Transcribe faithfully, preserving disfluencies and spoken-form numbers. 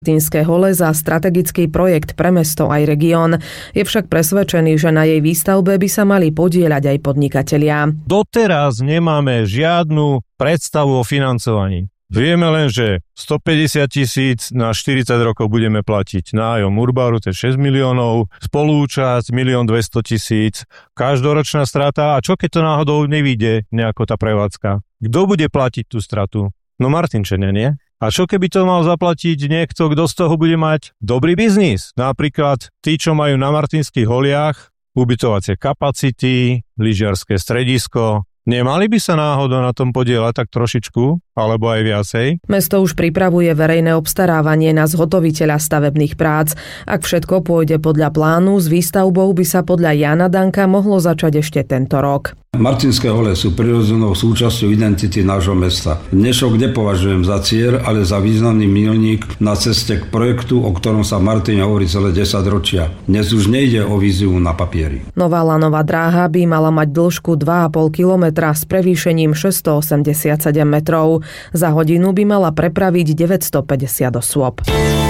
Martinské hole za strategický projekt pre mesto aj región. Je však presvedčený, že na jej výstavbe by sa mali podieľať aj podnikatelia. Doteraz nemáme žiadnu predstavu o financovaní. Vieme len, že stopäťdesiat tisíc na štyridsať rokov budeme platiť nájom Urbaru, to je šesť miliónov, spolúčasť milión dvesto tisíc, každoročná strata. A čo keď to náhodou nevyjde nejako tá prevádzka? Kto bude platiť tú stratu? No Martinčania, nie? A čo keby to mal zaplatiť niekto, kto z toho bude mať dobrý biznis? Napríklad tí, čo majú na Martinských holiach ubytovacie kapacity, lyžiarske stredisko. Nemali by sa náhodou na tom podieľať tak trošičku, alebo aj viacej? Mesto už pripravuje verejné obstarávanie na zhotoviteľa stavebných prác. Ak všetko pôjde podľa plánu, s výstavbou by sa podľa Jána Danka mohlo začať ešte tento rok. Martinské hole sú prirodzenou súčasťou identity nášho mesta. Dnešok nepovažujem za cieľ, ale za významný milník na ceste k projektu, o ktorom sa v Martine hovorí celé desaťročia. Dnes už nejde o víziu na papieri. Nová lanová dráha by mala mať dĺžku dva a pol kilometra s prevýšením šesťstoosemdesiatsedem metrov. Za hodinu by mala prepraviť deväťstopäťdesiat osôb.